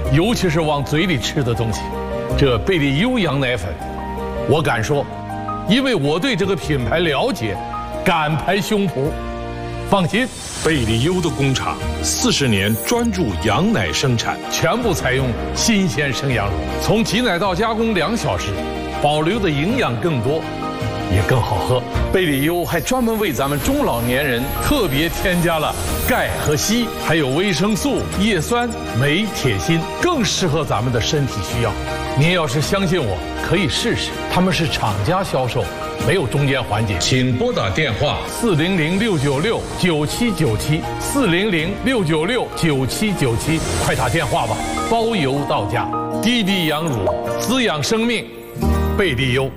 尤其是往嘴里吃的东西。这贝利优羊奶粉，我敢说，因为我对这个品牌了解，敢拍胸脯。放心， 贝利优的工厂40年专注羊奶生产， 全部采用新鲜生羊乳，从挤奶到加工2小时，保留的营养更多，也更好喝。贝利优还专门为咱们中老年人特别添加了钙和硒，还有维生素、叶酸、镁、铁、锌，更适合咱们的身体需要。您要是相信我，可以试试，他们是厂家销售，没有中间环节。 请拨打电话 400-696-9797，400-696-9797，快打电话吧，包邮到家。滴滴羊乳，滋养生命，贝利优。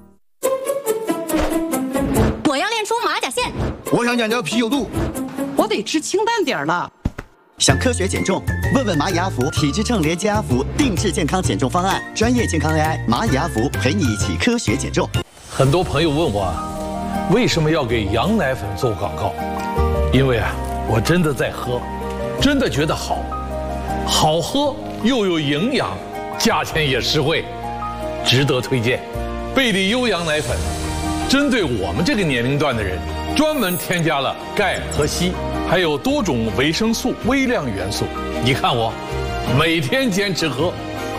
我要练出马甲线， 我想讲究啤酒肚， 我得吃清淡点儿了。 想科学减重？问问蚂蚁阿福体脂秤连接阿福定制健康减重方案，专业健康 AI 蚂蚁阿福陪你一起科学减重。 很多朋友问我，为什么要给羊奶粉做广告？因为我真的在喝，真的觉得好喝又有营养，价钱也实惠，值得推荐。贝利优羊奶粉针对我们这个年龄段的人，专门添加了钙和硒，还有多种维生素、微量元素。你看我，每天坚持喝。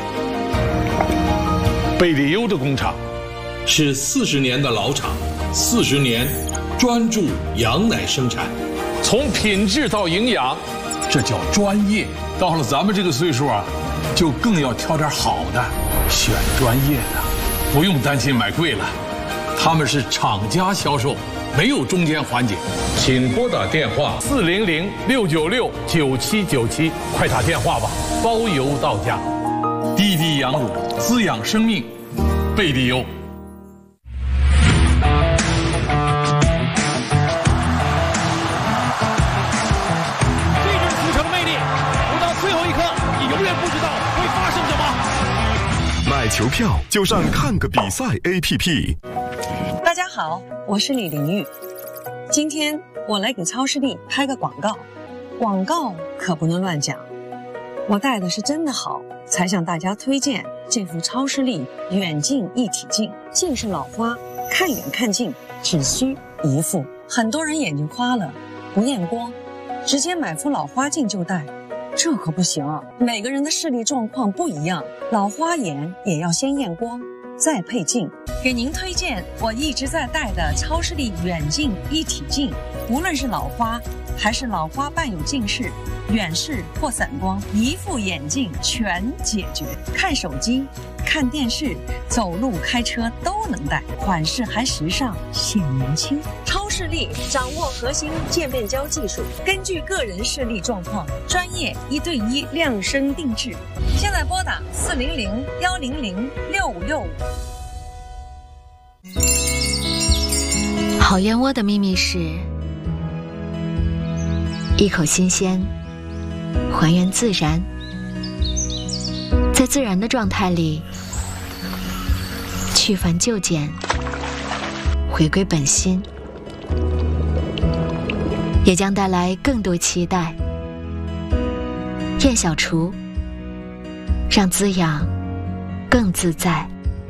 贝利优的工厂是40年的老厂，40年专注羊奶生产， 从品质到营养，这叫专业。到了咱们这个岁数就更要挑点好的，选专业的，不用担心买贵了。他们是厂家销售，没有中间环节。 请拨打电话 400-696-9797，快打电话吧，包邮到家。滴滴羊乳，滋养生命，贝利优。 这就是足球的魅力，不到最后一刻，你永远不知道会发生什么。 买球票就上看个比赛 APP。 大家好，我是李玲玉。今天我来给超视力拍个广告，广告可不能乱讲。我带的是真的好，才向大家推荐这副超视力远近一体镜。近视老花，看远看近只需一副。很多人眼睛花了，不验光，直接买副老花镜就戴，这可不行。每个人的视力状况不一样，老花眼也要先验光，再配镜。给您推荐我一直在戴的超视力远近一体镜，无论是老花还是老花伴有近视、远视或散光，一副眼镜全解决。看手机、看电视、走路、开车都能戴，款式还时尚，显年轻。超视力掌握核心渐变焦技术，根据个人视力状况，专业1对1量身定制。现在拨打400-100-6565。 好燕窝的秘密是一口新鲜，还原自然，在自然的状态里去繁就简，回归本心，也将带来更多期待。燕小厨，让滋养更自在。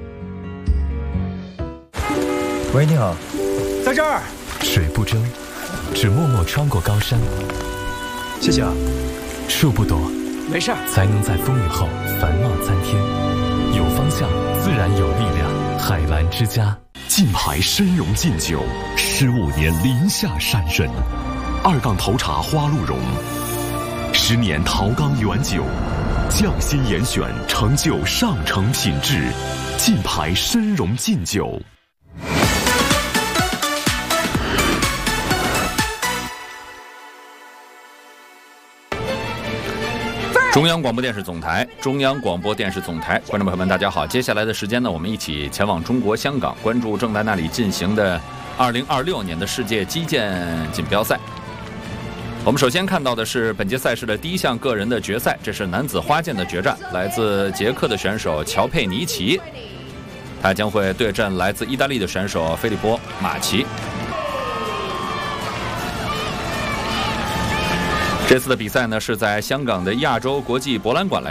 喂，你好， 在这儿。 水不争，只默默穿过高山。 谢谢啊。 树不躲， 没事， 才能在风雨后繁茂参天。有方向，自然有力量。海蓝之家， 金牌参茸劲酒，15年临夏山参，2杠头茶花鹿茸，10年陶缸原酒，匠心严选，成就上乘品质。金牌参茸劲酒。 中央广播电视总台，中央广播电视总台，观众朋友们，大家好。接下来的时间呢，我们一起前往中国香港，关注正在那里进行的2026年的世界击剑锦标赛。我们首先看到的是本届赛事的第一项个人的决赛，这是男子花剑的决战，来自捷克的选手乔佩尼奇，他将会对阵来自意大利的选手菲利波马奇。这次的比赛呢，是在香港的亚洲国际博览馆来